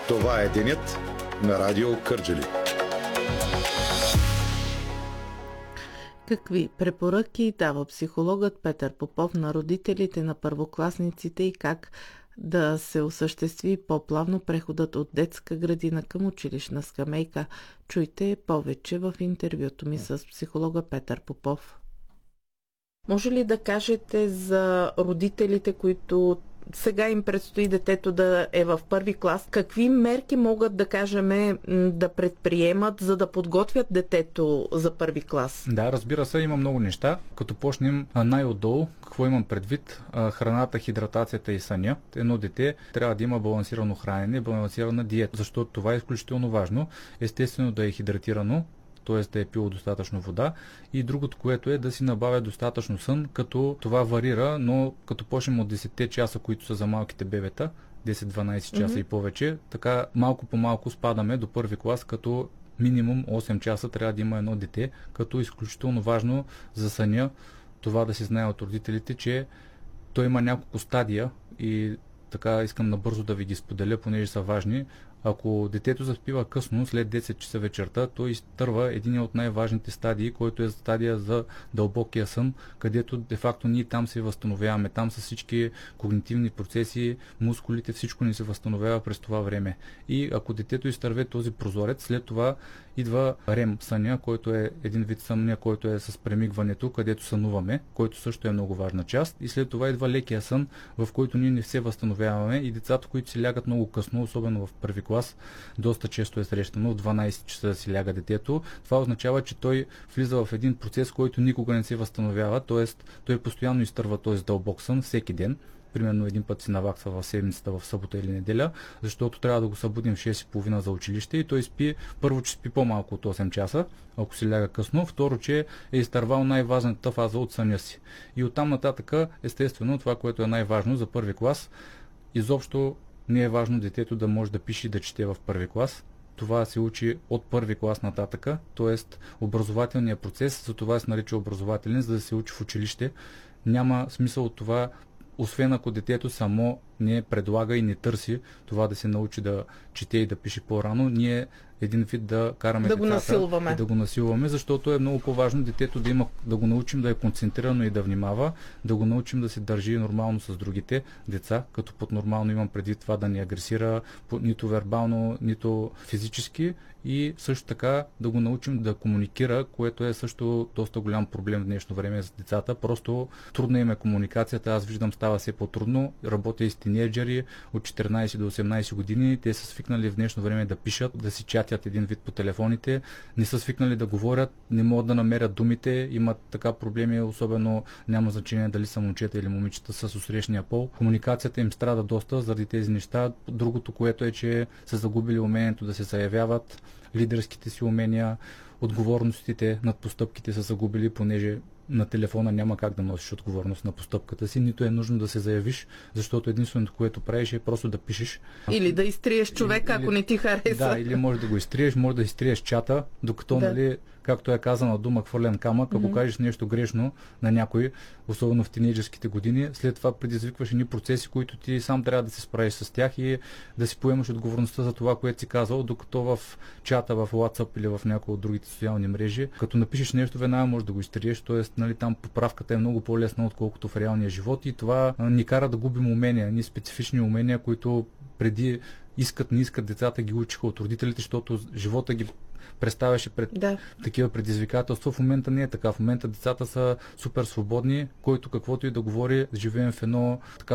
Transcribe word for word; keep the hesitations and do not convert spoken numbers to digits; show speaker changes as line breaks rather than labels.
Това е денят на Радио Кърджали.
Какви препоръки дава психологът Петър Попов на родителите на първокласниците и как да се осъществи по-плавно преходът от детска градина към училищна скамейка? Чуйте повече в интервюто ми с психолога Петър Попов. Може ли да кажете за родителите, които сега им предстои детето да е в първи клас, какви мерки могат да кажем да предприемат, за да подготвят детето за първи клас?
Да, разбира се, има много неща. Като почнем най-отдолу, какво имам предвид? Храната, хидратацията и съня. Едно дете трябва да има балансирано хранене, балансирана диета, защото това е изключително важно. Естествено да е хидратирано, т.е. да е пило достатъчно вода, и другото, което е да си набавя достатъчно сън, като това варира, но като почнем от десет часа, които са за малките бебета, десет-дванайсет часа mm-hmm. и повече, така малко по малко спадаме до първи клас, като минимум осем часа трябва да има едно дете, като изключително важно за съня това да се знае от родителите, че той има няколко стадия и така искам набързо да ви ги споделя, понеже са важни. Ако детето заспива късно, след десет часа вечерта, той изтърва един от най-важните стадии, който е стадия за дълбокия сън, където де-факто ние там се възстановяваме. Там са всички когнитивни процеси, мускулите, всичко ни се възстановява през това време. И ако детето изтърве този прозорец, след това идва рем съня, който е един вид съня, който е с премигването, където сънуваме, който също е много важна част. И след това идва лекия сън, в който ние не се възстановяваме, и децата, които си лягат много късно, особено в първи клас, доста често е срещано в дванайсет часа да си ляга детето. Това означава, че той влиза в един процес, който никога не се възстановява, т.е. той постоянно изтърва този дълбок сън всеки ден. Примерно един път си наваксва в седмицата, в събота или неделя, защото трябва да го събудим в шест и половина за училище, и той спи, първо, че спи по-малко от осем часа, ако си ляга късно, второ, че е изтървал най-важната фаза от съня си. И оттам нататък, естествено, това, което е най-важно за първи клас, изобщо не е важно детето да може да пише и да чете в първи клас. Това се учи от първи клас нататъка, т.е. образователният процес, за това се нарича образователен, за да се учи в училище. Няма смисъл от това, освен ако детето само не предлага и не търси това да се научи да чете и да пише по-рано, ние един вид да караме
да
децата
го насилваме.
И да го насилваме, защото е много по-важно детето да има, да го научим да е концентрирано и да внимава, да го научим да се държи нормално с другите деца, като под нормално имам предвид това да не агресира нито вербално, нито физически, и също така да го научим да комуникира, което е също доста голям проблем в днешно време за децата. Просто трудна им е комуникацията, аз виждам става все по-трудно. Работя и с тинейджери от четиринайсет до осемнайсет години, те са свикнали в днешно време да пишат, да си чатят един вид по телефоните, не са свикнали да говорят, не могат да намерят думите, имат така проблеми, особено няма значение дали са момчета или момичета с усрещния пол. Комуникацията им страда доста заради тези неща. Другото, което е, че са загубили умението да се заявяват, лидерските си умения, отговорностите над постъпките са загубили, понеже на телефона няма как да носиш отговорност на постъпката си, нито е нужно да се заявиш, защото единственото, което правиш, е просто да пишеш.
Или да изтриеш човека, или, ако не ти хареса.
Да, или може да го изтриеш, може да изтриеш чата, докато, да. нали, както е казано дума хвърлен камък, ако mm-hmm. кажеш нещо грешно на някой, особено в тинейджерските години, след това предизвикваш едни процеси, които ти сам трябва да се справиш с тях и да си поемаш отговорността за това, което си казал, докато в чата, в WhatsApp или в някои от другите социални мрежи, като напишеш нещо, веднага можеш да го изтриеш, т.е. нали, там поправката е много по-лесна, отколкото в реалния живот, и това ни кара да губим умения, ни специфични умения, които преди искат, не искат децата, ги учиха от родителите, защото живота ги представяше пред да. такива предизвикателства. В момента не е така. В момента децата са супер свободни, който каквото и да говори, живеем в едно така